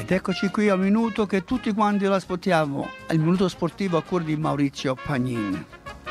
Ed eccoci qui al minuto che tutti quanti lo aspettiamo, il minuto sportivo a cura di Maurizio Pagnin.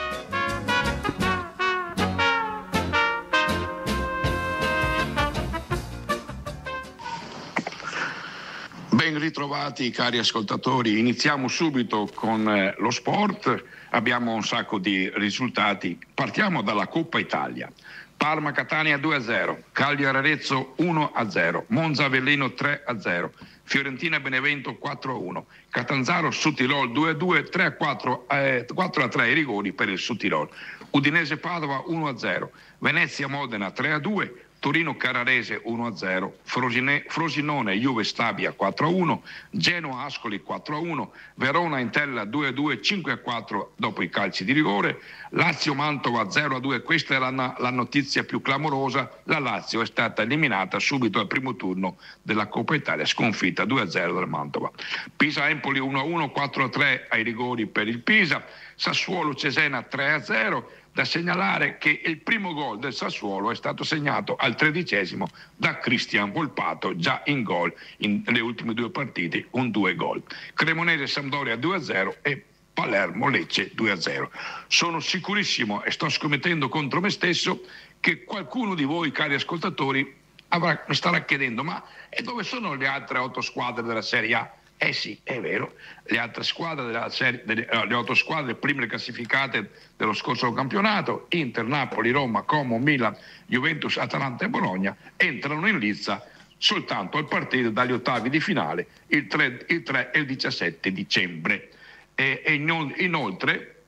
Ben ritrovati cari ascoltatori, iniziamo subito con lo sport, abbiamo un sacco di risultati, partiamo dalla Coppa Italia. Parma-Catania 2-0, Cagliari-Arezzo 1-0, Monza-Avellino 3-0, Fiorentina-Benevento 4-1, Catanzaro-Sudtirol 2-2, 4-3 i rigori per il Sudtirol, Udinese-Padova 1-0, Venezia-Modena 3-2, Torino-Carrarese 1-0, Frosinone-Juve Stabia 4-1, Genoa-Ascoli 4-1, Verona-Entella 2-2, 5-4 dopo i calci di rigore, Lazio-Mantova 0-2, questa è la notizia più clamorosa, la Lazio è stata eliminata subito al primo turno della Coppa Italia, sconfitta 2-0 dal Mantova. Pisa-Empoli 1-1, 4-3 ai rigori per il Pisa, Sassuolo-Cesena 3-0, da segnalare che il primo gol del Sassuolo è stato segnato al 13° da Cristian Volpato, già in gol nelle ultime due partite, un 2 gol. Cremonese-Sampdoria 2-0 e Palermo-Lecce 2-0. Sono sicurissimo e sto scommettendo contro me stesso che qualcuno di voi, cari ascoltatori, mi starà chiedendo: ma e dove sono le altre 8 squadre della Serie A? Eh sì, è vero, le altre squadre le 8 squadre prime classificate dello scorso campionato, Inter, Napoli, Roma, Como, Milan, Juventus, Atalanta e Bologna, entrano in lizza soltanto al partire dagli ottavi di finale il 3 e il 17 dicembre. Inoltre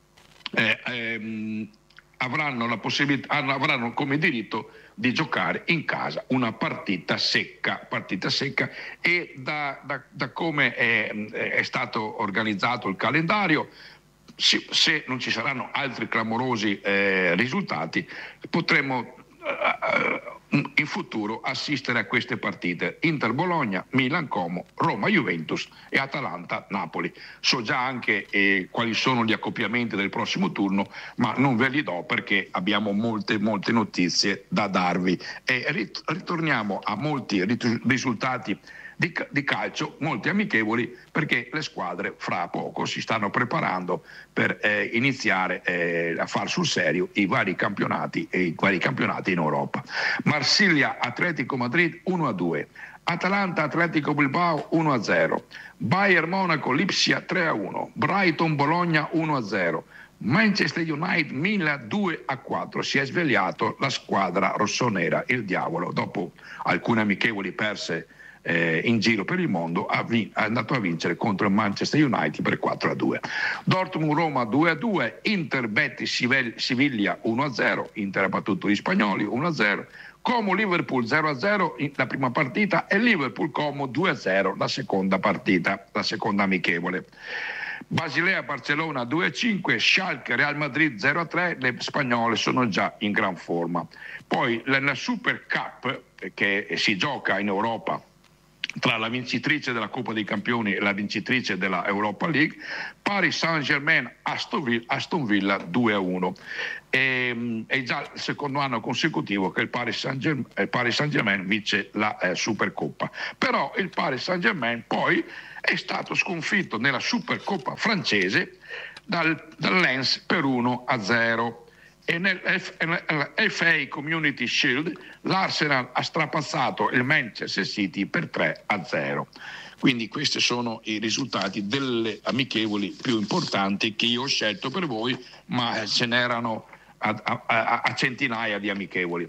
avranno come diritto di giocare in casa una partita secca e da come è stato organizzato il calendario, se non ci saranno altri clamorosi risultati, potremo in futuro assistere a queste partite: Inter-Bologna, Milan-Como, Roma-Juventus e Atalanta-Napoli. So già anche quali sono gli accoppiamenti del prossimo turno, ma non ve li do perché abbiamo molte notizie da darvi. E ritorniamo a molti risultati di calcio, molti amichevoli, perché le squadre fra poco si stanno preparando per iniziare a far sul serio i vari campionati in Europa. Marsiglia Atletico Madrid 1-2, Atalanta Atletico Bilbao 1-0, Bayern Monaco Lipsia 3-1, Brighton Bologna 1-0, Manchester United Milan 2-4. Si è svegliato la squadra rossonera, il diavolo, dopo alcune amichevoli perse in giro per il mondo, è andato a vincere contro il Manchester United per 4-2. Dortmund-Roma 2-2, Inter-Betis Siviglia 1-0, Inter ha battuto gli spagnoli 1-0, Como-Liverpool 0-0 la prima partita e Liverpool-Como 2-0 la seconda partita, la seconda amichevole. Basilea-Barcellona 2-5, Schalke-Real Madrid 0-3, le spagnole sono già in gran forma. Poi la Super Cup che si gioca in Europa tra la vincitrice della Coppa dei Campioni e la vincitrice della Europa League, Paris Saint-Germain Aston Villa 2-1. È già il secondo anno consecutivo che il Paris Saint-Germain vince la Supercoppa. Però il Paris Saint-Germain poi è stato sconfitto nella Supercoppa francese dal Lens per 1-0. E nel FA Community Shield l'Arsenal ha strapazzato il Manchester City per 3-0. Quindi questi sono i risultati delle amichevoli più importanti che io ho scelto per voi, ma ce n'erano a centinaia di amichevoli.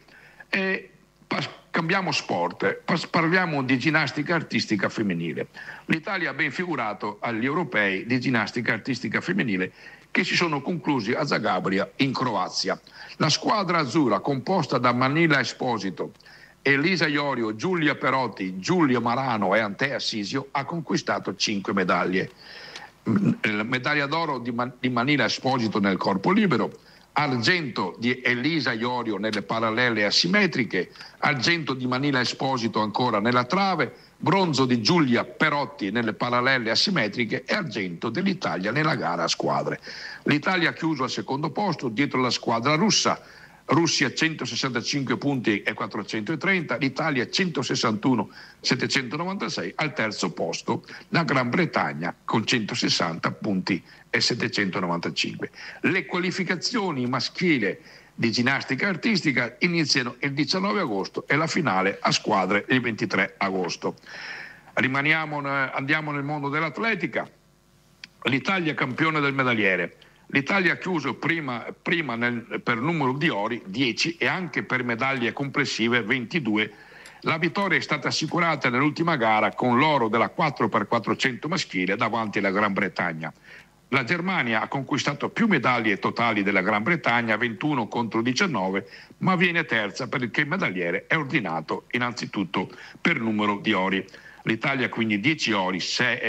Cambiamo sport, parliamo di ginnastica artistica femminile. L'Italia ha ben figurato agli europei di ginnastica artistica femminile che si sono conclusi a Zagabria in Croazia. La squadra azzurra, composta da Manila Esposito, Elisa Iorio, Giulia Perotti, Giulia Marano e Antea Sisio, ha conquistato 5 medaglie. La medaglia d'oro di Manila Esposito nel corpo libero, argento di Elisa Iorio nelle parallele asimmetriche, argento di Manila Esposito ancora nella trave, bronzo di Giulia Perotti nelle parallele asimmetriche e argento dell'Italia nella gara a squadre. L'Italia ha chiuso al secondo posto dietro la squadra russa, Russia 165 punti e 430, l'Italia 161 796, al terzo posto la Gran Bretagna con 160 punti e 795. Le qualificazioni maschili di ginnastica artistica iniziano il 19 agosto e la finale a squadre il 23 agosto. Andiamo nel mondo dell'atletica. L'Italia campione del medagliere. L'Italia ha chiuso prima per numero di ori 10 e anche per medaglie complessive 22. La vittoria è stata assicurata nell'ultima gara con l'oro della 4x400 maschile davanti alla Gran Bretagna. La Germania ha conquistato più medaglie totali della Gran Bretagna, 21 contro 19, ma viene terza perché il medagliere è ordinato innanzitutto per numero di ori. L'Italia quindi 10 ori,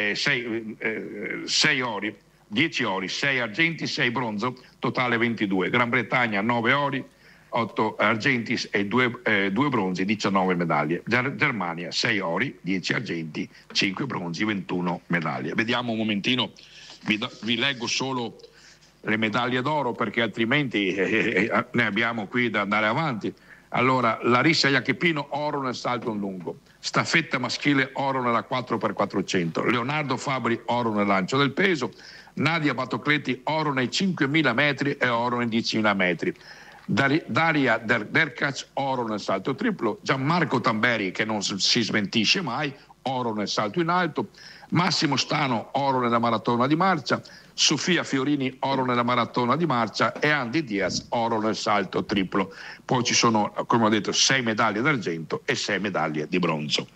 6 ori, 10 ori, 6 argenti, 6 bronzo, totale 22. Gran Bretagna 9 ori, 8 argenti e 2 bronzi, 19 medaglie. Germania 6 ori, 10 argenti, 5 bronzi, 21 medaglie. Vediamo un momentino, vi leggo solo le medaglie d'oro perché altrimenti ne abbiamo qui da andare avanti. Allora, Larissa Iachepino, oro nel salto in lungo. Staffetta maschile, oro nella 4x400. Leonardo Fabri, oro nel lancio del peso. Nadia Batocletti, oro nei 5.000 metri e oro nei 10.000 metri. Daria Derkac, oro nel salto triplo. Gianmarco Tamberi, che non si smentisce mai, oro nel salto in alto. Massimo Stano, oro nella maratona di marcia. Sofia Fiorini, oro nella maratona di marcia, e Andy Diaz, oro nel salto triplo. Poi ci sono, come ho detto, 6 medaglie d'argento e 6 medaglie di bronzo.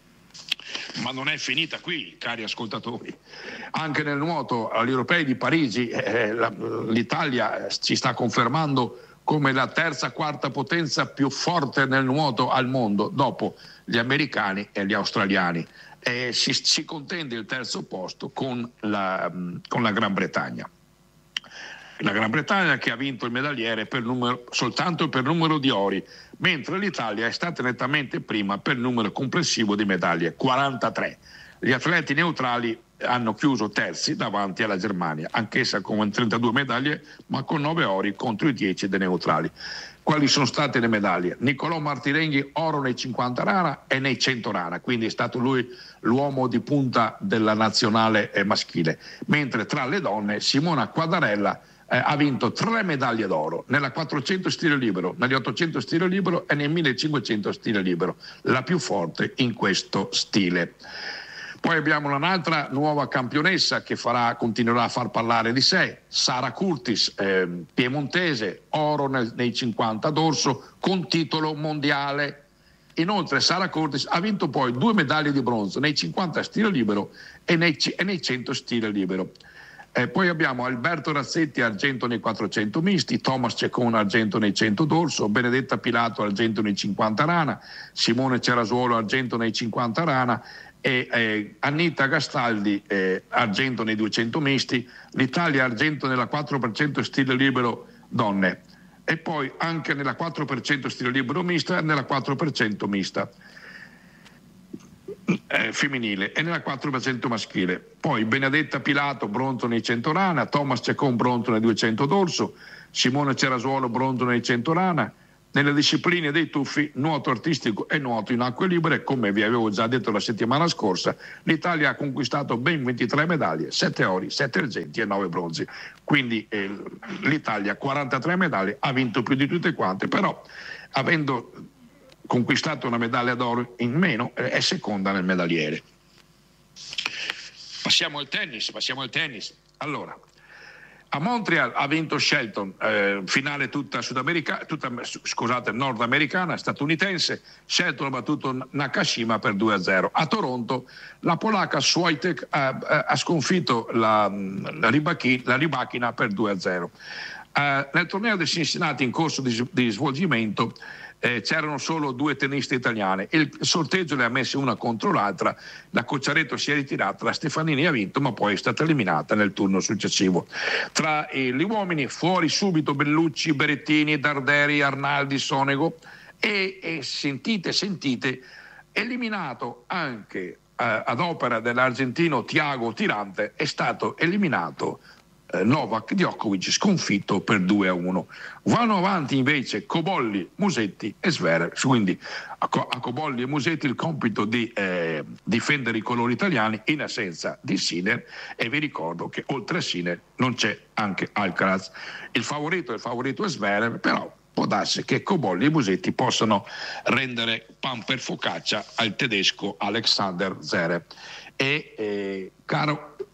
Ma non è finita qui, cari ascoltatori. Anche nel nuoto agli Europei di Parigi l'Italia ci sta confermando come la quarta potenza più forte nel nuoto al mondo, dopo gli americani e gli australiani. Si contende il terzo posto con la Gran Bretagna. La Gran Bretagna che ha vinto il medagliere soltanto per numero di ori, mentre l'Italia è stata nettamente prima per numero complessivo di medaglie, 43. Gli atleti neutrali hanno chiuso terzi davanti alla Germania, anch'essa con 32 medaglie, ma con 9 ori contro i 10 dei neutrali. Quali sono state le medaglie? Niccolò Martirenghi, oro nei 50 rana e nei 100 rana, quindi è stato lui l'uomo di punta della nazionale maschile, mentre tra le donne Simona Quadarella ha vinto 3 medaglie d'oro nella 400 stile libero, negli 800 stile libero e nel 1500 stile libero, la più forte in questo stile. Poi abbiamo un'altra nuova campionessa che continuerà a far parlare di sé, Sara Curtis, piemontese, oro nei 50 dorso con titolo mondiale. Inoltre Sara Curtis ha vinto poi 2 medaglie di bronzo nei 50 stile libero e nei 100 stile libero. Poi abbiamo Alberto Razzetti, argento nei 400 misti, Thomas Ceccone, argento nei 100 dorso, Benedetta Pilato, argento nei 50 rana, Simone Cerasuolo, argento nei 50 rana, e Anita Gastaldi, argento nei 200 misti, l'Italia argento nella 4% stile libero donne, e poi anche nella 4% stile libero mista e nella 4% mista femminile e nella 4% maschile. Poi Benedetta Pilato, bronzo nei 100 rana, Thomas Ceccone, bronzo nei 200 dorso, Simone Cerasuolo, bronzo nei 100 rana. Nelle discipline dei tuffi, nuoto artistico e nuoto in acque libere, come vi avevo già detto la settimana scorsa, l'Italia ha conquistato ben 23 medaglie, 7 ori, 7 argenti e 9 bronzi. Quindi l'Italia 43 medaglie, ha vinto più di tutte quante, però avendo conquistato una medaglia d'oro in meno è seconda nel medagliere. Passiamo al tennis. Allora, a Montreal ha vinto Shelton, finale tutta nordamericana, statunitense. Shelton ha battuto Nakashima per 2-0. A Toronto la polacca Swiatek ha sconfitto la Rybakina per 2-0. Nel torneo di Cincinnati in corso di svolgimento c'erano solo 2 tenniste italiane, il sorteggio le ha messe una contro l'altra, la Cocciaretto si è ritirata, la Stefanini ha vinto, ma poi è stata eliminata nel turno successivo. Tra gli uomini fuori subito Bellucci, Berrettini, Darderi, Arnaldi, Sonego e sentite, eliminato anche ad opera dell'argentino Thiago Tirante, è stato eliminato Novak Djokovic sconfitto per 2-1. Vanno avanti invece Cobolli, Musetti e Zverev, quindi a Cobolli e Musetti il compito di difendere i colori italiani in assenza di Sinner, e vi ricordo che oltre a Sinner non c'è anche Alcaraz. Il favorito è Zverev, però può darsi che Cobolli e Musetti possano rendere pan per focaccia al tedesco Alexander Zverev. Caro,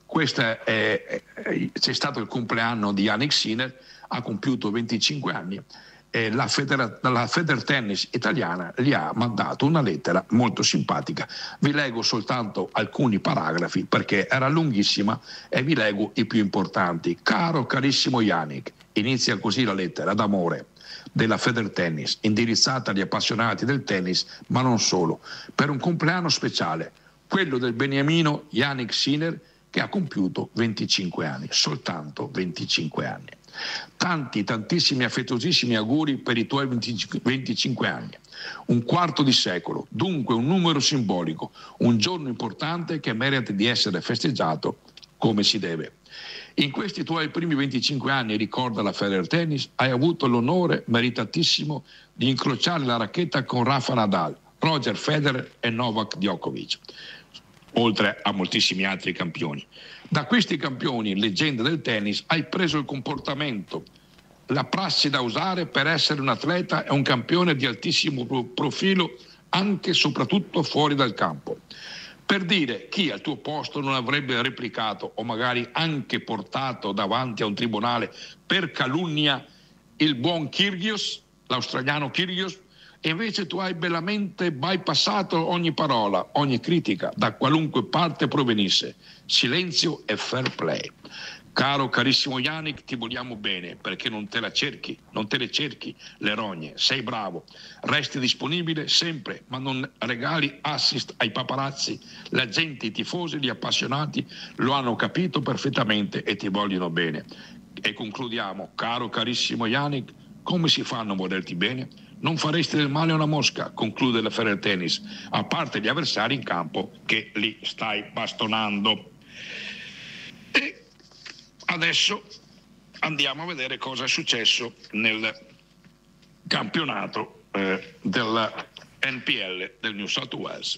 c'è stato il compleanno di Jannik Sinner, ha compiuto 25 anni, e la Federtennis italiana gli ha mandato una lettera molto simpatica. Vi leggo soltanto alcuni paragrafi perché era lunghissima, e vi leggo i più importanti. Carissimo Jannik, inizia così la lettera d'amore della Federtennis, indirizzata agli appassionati del tennis, ma non solo, per un compleanno speciale, quello del beniamino Jannik Sinner, che ha compiuto 25 anni, soltanto 25 anni. Tantissimi affettuosissimi auguri per i tuoi 25 anni. Un quarto di secolo, dunque un numero simbolico, un giorno importante che merita di essere festeggiato come si deve. In questi tuoi primi 25 anni, ricorda la Federtennis, hai avuto l'onore meritatissimo di incrociare la racchetta con Rafa Nadal, Roger Federer e Novak Djokovic, oltre a moltissimi altri campioni. Da questi campioni, leggende del tennis, hai preso il comportamento, la prassi da usare per essere un atleta e un campione di altissimo profilo, anche e soprattutto fuori dal campo. Per dire chi al tuo posto non avrebbe replicato o magari anche portato davanti a un tribunale per calunnia il buon Kyrgios, l'australiano Kyrgios, e invece tu hai bellamente bypassato ogni parola, ogni critica, da qualunque parte provenisse. Silenzio e fair play. Carissimo Jannik, ti vogliamo bene, perché non te le cerchi le rogne, sei bravo, resti disponibile sempre, ma non regali assist ai paparazzi. La gente, i tifosi, gli appassionati lo hanno capito perfettamente e ti vogliono bene. E concludiamo, carissimo Jannik, come si fa a non volerti bene? Non faresti del male a una mosca, conclude la Federtennis, a parte gli avversari in campo che li stai bastonando. E adesso andiamo a vedere cosa è successo nel campionato del NPL del New South Wales.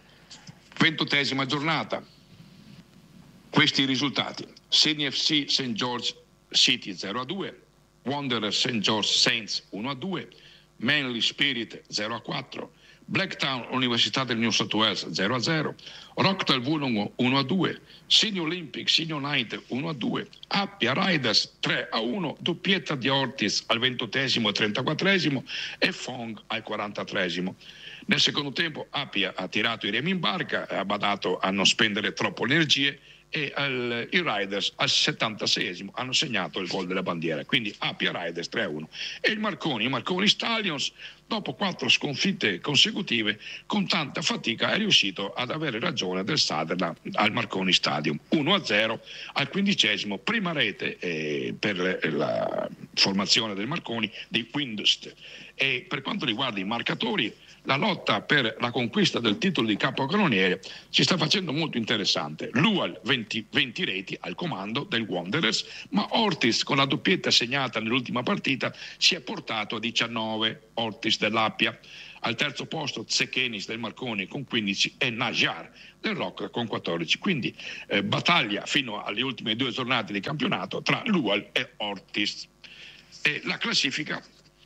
28ª giornata. Questi i risultati: Sydney FC St. George City 0-2, Wanderers St. George Saints 1-2, Manly Spirit 0-4, Blacktown Università del New South Wales 0-0, Rockdale Wollongong 1-2, Sydney Olympic Sydney United 1-2, Appia Riders 3-1, doppietta di Ortiz al 20° e 34° e Fong al 43°. Nel secondo tempo Appia ha tirato i remi in barca, ha badato a non spendere troppo energie, e i Riders al 76° hanno segnato il gol della bandiera, quindi Appia Riders 3-1. E i Marconi Stallions, dopo 4 sconfitte consecutive, con tanta fatica è riuscito ad avere ragione del Sutherland al Marconi Stadium 1-0 al 15°, prima rete per la formazione del Marconi di Windust. E per quanto riguarda i marcatori, la lotta per la conquista del titolo di capocannoniere si sta facendo molto interessante. Lual 20 reti al comando del Wanderers, ma Ortiz, con la doppietta segnata nell'ultima partita, si è portato a 19, Ortiz dell'Appia. Al terzo posto Tsekenis del Marconi con 15 e Najar del Rock con 14. Quindi battaglia fino alle ultime 2 giornate di campionato tra Lual e Ortiz. E la classifica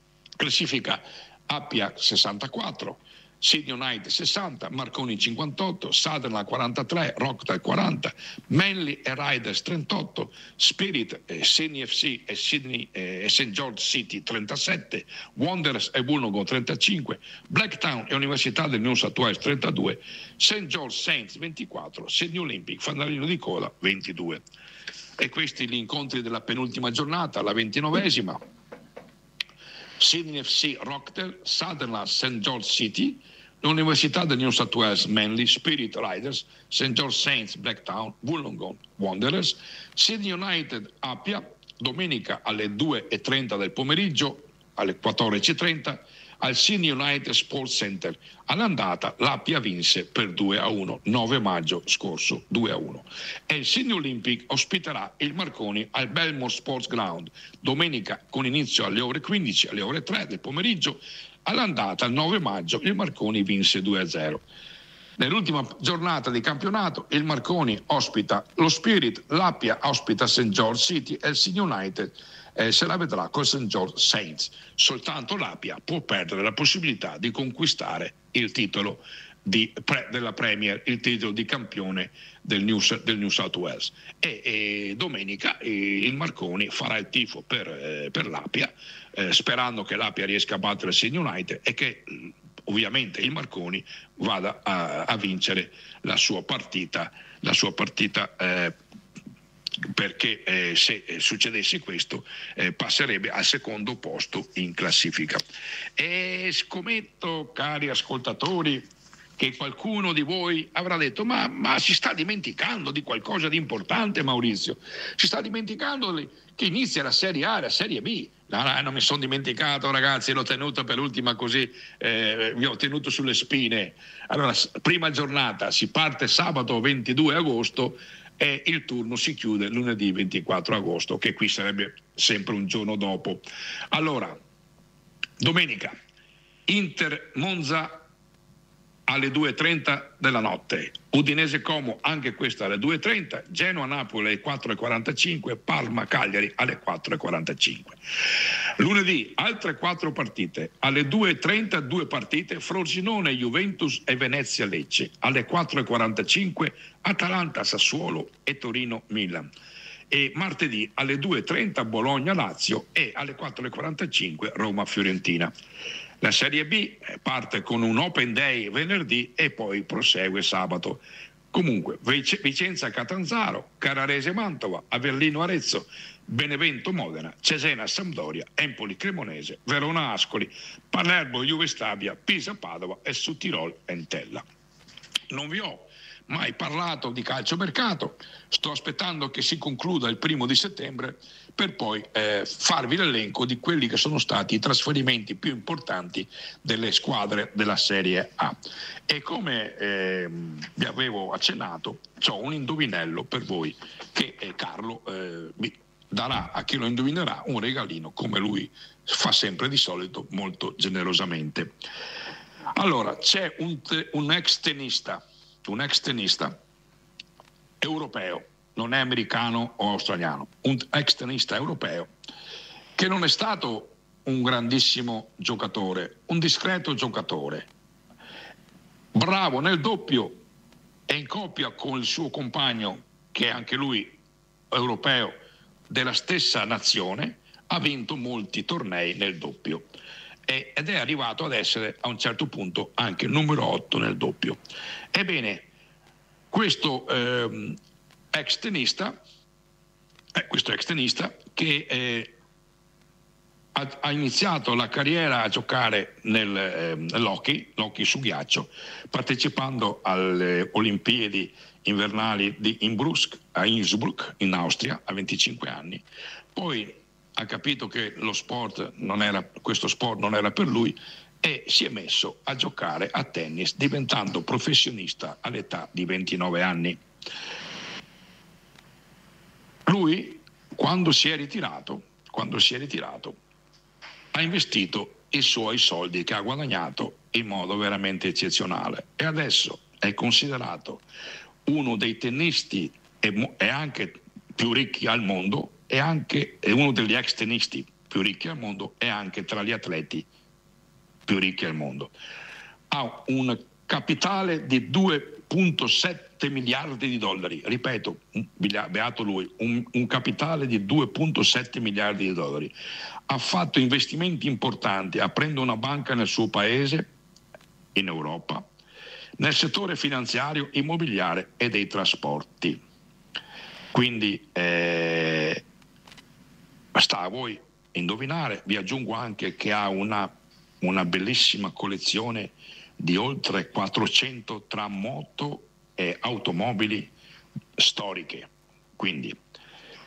Appia 64, Sydney United 60, Marconi 58, Sutherland 43, Rockdale 40, Manly e Riders 38, Spirit, Sydney FC e Sydney e St. George City 37, Wanderers e Wollongong 35, Blacktown e Università del New South Wales 32, St. George Saints 24, Sydney Olympic, fanalino di coda 22. E questi gli incontri della penultima giornata, la 29ª. Sydney FC Rockdale, Sutherland St. George City, l'Università del New South Wales Manly, Spirit Riders, St. George Saints Blacktown, Wollongong Wanderers, Sydney United Appia, domenica alle 2:30 del pomeriggio, alle 14:30, al Sydney United Sports Center. All'andata l'Appia vinse per 2-1, 9 maggio scorso, 2-1. E il Sydney Olympic ospiterà il Marconi al Belmore Sports Ground domenica con inizio alle ore 15, alle ore 3 del pomeriggio. All'andata il 9 maggio il Marconi vinse 2-0. Nell'ultima giornata di campionato il Marconi ospita lo Spirit, l'Appia ospita St. George City e il Sydney United se la vedrà con St. George Saints. Soltanto l'Appia può perdere la possibilità di conquistare il titolo della Premier, il titolo di campione del New South Wales. E domenica il Marconi farà il tifo per l'Appia, sperando che l'Appia riesca a battere il Sydney United e che ovviamente il Marconi vada a vincere la sua partita perché se succedesse questo passerebbe al secondo posto in classifica. E scommetto, cari ascoltatori, che qualcuno di voi avrà detto ma si sta dimenticando di qualcosa di importante, Maurizio, si sta dimenticando che inizia la Serie A e la Serie B. No, non mi sono dimenticato, ragazzi, l'ho tenuto per l'ultima, così vi ho tenuto sulle spine. Allora, prima giornata, si parte sabato 22 agosto e il turno si chiude lunedì 24 agosto, che qui sarebbe sempre un giorno dopo. Allora, domenica, Inter Monza alle 2.30 della notte, Udinese Como anche questa alle 2.30, Genoa Napoli alle 4.45, Parma Cagliari alle 4.45. Lunedì altre 4 partite, alle 2.30 2 partite, Frosinone Juventus e Venezia Lecce, alle 4.45 Atalanta Sassuolo e Torino Milan. E martedì alle 2.30 Bologna Lazio e alle 4.45 Roma Fiorentina. La Serie B parte con un Open Day venerdì e poi prosegue sabato. Comunque, Vicenza Catanzaro, Carrarese Mantova, Avellino Arezzo, Benevento Modena, Cesena Sampdoria, Empoli Cremonese, Verona Ascoli, Palermo Juve Stabia, Pisa Padova e Sudtirol Entella. Non vi ho mai parlato di calciomercato, sto aspettando che si concluda il 1° settembre per poi farvi l'elenco di quelli che sono stati i trasferimenti più importanti delle squadre della Serie A. E come vi avevo accennato, ho un indovinello per voi che Carlo vi darà a chi lo indovinerà un regalino, come lui fa sempre di solito, molto generosamente. Allora, c'è un ex tennista europeo, non è americano o australiano, un ex tennista europeo che non è stato un grandissimo giocatore, un discreto giocatore, bravo nel doppio e in coppia con il suo compagno, che è anche lui europeo della stessa nazione, ha vinto molti tornei nel doppio ed è arrivato ad essere a un certo punto anche numero 8 nel doppio. Ebbene, questo ex tennista che ha iniziato la carriera a giocare nell'hockey su ghiaccio, partecipando alle Olimpiadi invernali di Innsbruck in Austria a 25 anni. Poi ha capito che questo sport non era per lui e si è messo a giocare a tennis, diventando professionista all'età di 29 anni. Lui, quando si è ritirato, ha investito i suoi soldi che ha guadagnato in modo veramente eccezionale e adesso è considerato uno dei tennisti e anche più ricchi al mondo, e anche è uno degli ex tennisti più ricchi al mondo e anche tra gli atleti più ricchi al mondo. Ha un capitale di 2,7 miliardi di dollari, ripeto, beato lui, un capitale di 2,7 miliardi di dollari. Ha fatto investimenti importanti aprendo una banca nel suo paese, in Europa, nel settore finanziario, immobiliare e dei trasporti. Quindi sta a voi indovinare. Vi aggiungo anche che ha una bellissima collezione di oltre 400 tra moto e automobili storiche. Quindi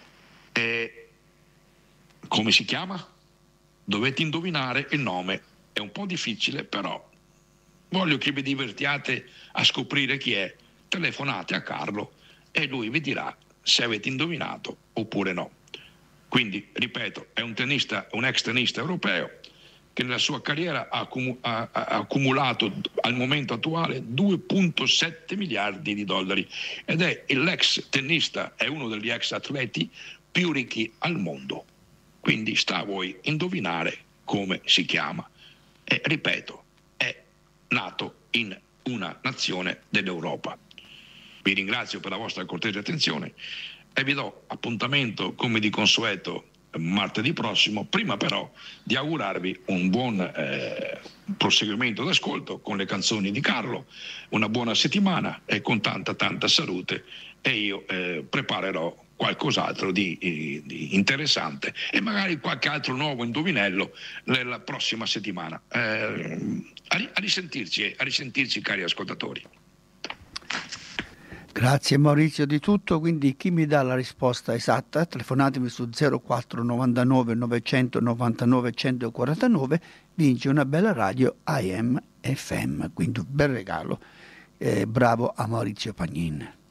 come si chiama? Dovete indovinare il nome È un po' difficile, però voglio che vi divertiate a scoprire chi è. Telefonate a Carlo e lui vi dirà se avete indovinato oppure no. Quindi, ripeto, è un ex tennista europeo che nella sua carriera ha accumulato al momento attuale 2,7 miliardi di dollari ed è l'ex tennista, è uno degli ex atleti più ricchi al mondo. Quindi sta a voi indovinare come si chiama. E ripeto, è nato in una nazione dell'Europa. Vi ringrazio per la vostra cortese attenzione e vi do appuntamento come di consueto martedì prossimo, prima però di augurarvi un buon proseguimento d'ascolto con le canzoni di Carlo, una buona settimana e con tanta salute, e io preparerò qualcos'altro di interessante e magari qualche altro nuovo indovinello nella prossima settimana. A risentirci cari ascoltatori. Grazie Maurizio di tutto, quindi chi mi dà la risposta esatta telefonatemi su 0499 999 149, vince una bella radio AM FM, quindi un bel regalo. Bravo a Maurizio Pagnin.